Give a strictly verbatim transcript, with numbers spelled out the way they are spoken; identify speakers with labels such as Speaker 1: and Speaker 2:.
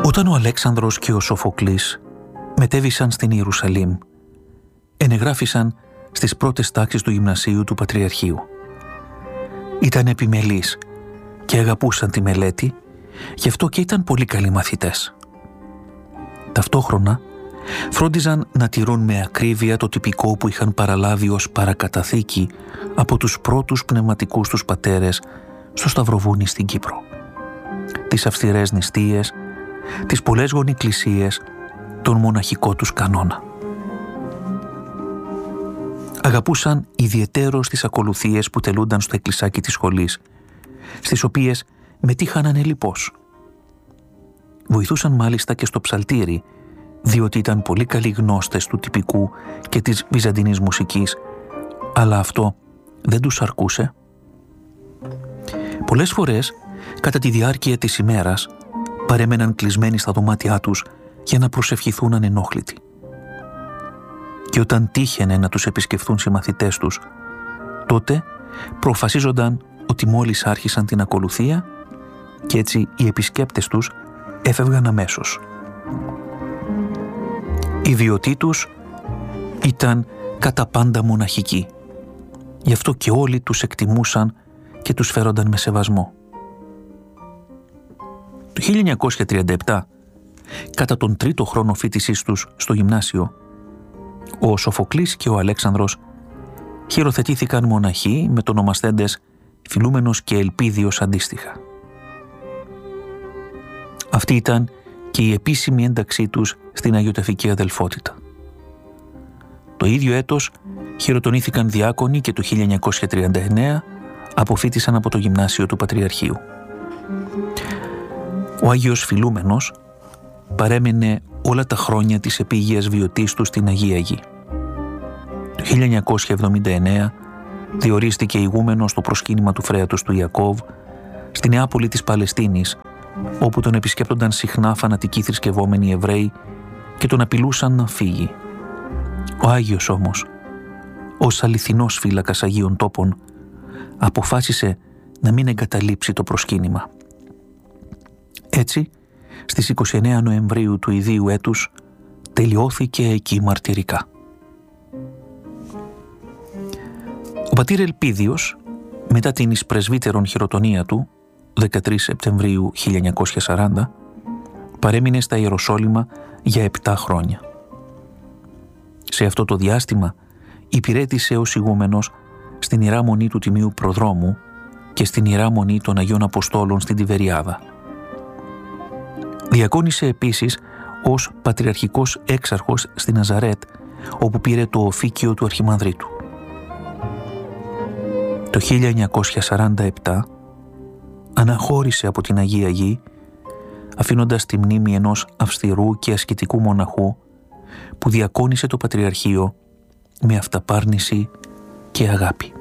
Speaker 1: Όταν ο Αλέξανδρος και ο Σοφοκλής μετέβησαν στην Ιερουσαλήμ, ενεγράφησαν στις πρώτες τάξεις του γυμνασίου του Πατριαρχείου. Ήταν επιμελείς και αγαπούσαν τη μελέτη, γι' αυτό και ήταν πολύ καλοί μαθητές. Ταυτόχρονα φρόντιζαν να τηρούν με ακρίβεια το τυπικό που είχαν παραλάβει ως παρακαταθήκη από τους πρώτους πνευματικούς τους πατέρες στο Σταυροβούνι στην Κύπρο. Τις αυστηρές νηστείες, τις πολλές γονικλησίες, τον μοναχικό τους κανόνα. Αγαπούσαν ιδιαιτέρως τις ακολουθίες που τελούνταν στο εκκλησάκι της σχολής, στις οποίες μετήχαν ανελιπώς. Βοηθούσαν μάλιστα και στο ψαλτήρι, διότι ήταν πολύ καλοί γνώστες του τυπικού και της βυζαντινής μουσικής, αλλά αυτό δεν τους αρκούσε. Πολλές φορές, κατά τη διάρκεια της ημέρας, παρέμεναν κλεισμένοι στα δωμάτια τους για να προσευχηθούν ανενόχλητοι. Και όταν τύχαινε να τους επισκεφθούν συμμαθητές τους, τότε προφασίζονταν ότι μόλις άρχισαν την ακολουθία και έτσι οι επισκέπτες τους έφευγαν αμέσως. Η βιωτή τους ήταν κατά πάντα μοναχική. Γι' αυτό και όλοι τους εκτιμούσαν και τους φέρονταν με σεβασμό. Το χίλια εννιακόσια τριάντα επτά, κατά τον τρίτο χρόνο φοιτησής τους στο γυμνάσιο, ο Σοφοκλής και ο Αλέξανδρος χειροθετήθηκαν μοναχοί με τον ονομαστέντες Φιλούμενος και Ελπίδιος αντίστοιχα. Αυτή ήταν και η επίσημη ένταξή τους στην αγιοταφική αδελφότητα. Το ίδιο έτος χειροτονήθηκαν διάκονοι και το χίλια εννιακόσια τριάντα εννέα αποφοίτησαν από το γυμνάσιο του Πατριαρχείου. Ο Άγιος Φιλούμενος παρέμεινε όλα τα χρόνια της επίγειας βιωτής του στην Αγία Γη. Το χίλια εννιακόσια εβδομήντα εννέα διορίστηκε ηγούμενος στο προσκύνημα του φρέατος του Ιακώβ στη Νεάπολη της Παλαιστίνης, όπου τον επισκέπτονταν συχνά φανατικοί θρησκευόμενοι Εβραίοι και τον απειλούσαν να φύγει. Ο Άγιος όμως, ως αληθινός φύλακας Αγίων Τόπων, αποφάσισε να μην εγκαταλείψει το προσκύνημα. Έτσι, στις είκοσι εννέα Νοεμβρίου του ιδίου έτους, τελειώθηκε εκεί μαρτυρικά. Ο πατήρ Ελπίδιος, μετά την εις πρεσβύτερον χειροτονία του, δεκατρείς Σεπτεμβρίου χίλια εννιακόσια σαράντα, παρέμεινε στα Ιεροσόλυμα για επτά χρόνια. Σε αυτό το διάστημα υπηρέτησε ως ηγούμενος στην Ιερά Μονή του Τιμίου Προδρόμου και στην Ιερά Μονή των Αγίων Αποστόλων στην Τιβεριάδα. Διακόνησε επίσης ως πατριαρχικός έξαρχος στη Ναζαρέτ, όπου πήρε το οφίκιο του Αρχιμανδρίτου. Το χίλια εννιακόσια σαράντα επτά αναχώρησε από την Αγία Γη, αφήνοντας τη μνήμη ενός αυστηρού και ασκητικού μοναχού που διακόνησε το Πατριαρχείο με αυταπάρνηση και αγάπη.